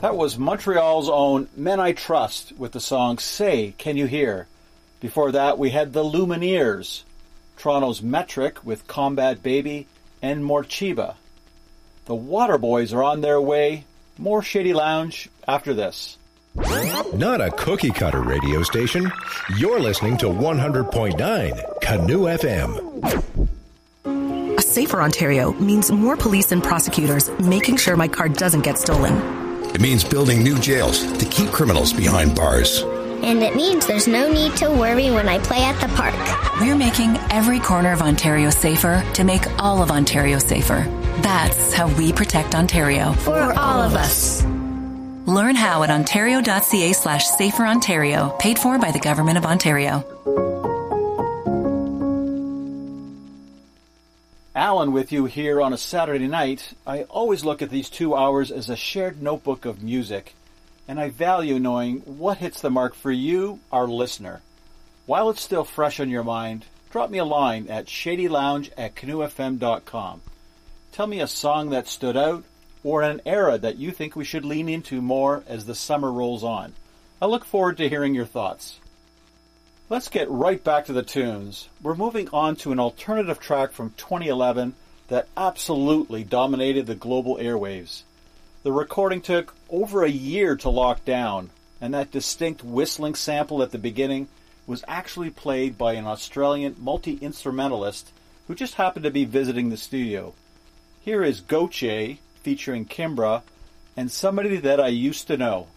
That was Montreal's own Men I Trust with the song Say, Can You Hear? Before that, we had the Lumineers, Toronto's Metric with Combat Baby, and Morchiba. The Waterboys are on their way. More Shady Lounge after this. Not a cookie-cutter radio station. You're listening to 100.9 Canoe FM. A safer Ontario means more police and prosecutors making sure my car doesn't get stolen. It means building new jails to keep criminals behind bars. And it means there's no need to worry when I play at the park. We're making every corner of Ontario safer to make all of Ontario safer. That's how we protect Ontario. For all of us. Learn how at ontario.ca/saferontario, paid for by the Government of Ontario. Alan with you here on a Saturday night. I always look at these 2 hours as a shared notebook of music, and I value knowing what hits the mark for you, our listener. While it's still fresh on your mind, drop me a line at shadylounge@canoefm.com. Tell me a song that stood out or an era that you think we should lean into more as the summer rolls on. I look forward to hearing your thoughts. Let's get right back to the tunes. We're moving on to an alternative track from 2011 that absolutely dominated the global airwaves. The recording took over a year to lock down, and that distinct whistling sample at the beginning was actually played by an Australian multi-instrumentalist who just happened to be visiting the studio. Here is Goche featuring Kimbra and Somebody That I Used to Know.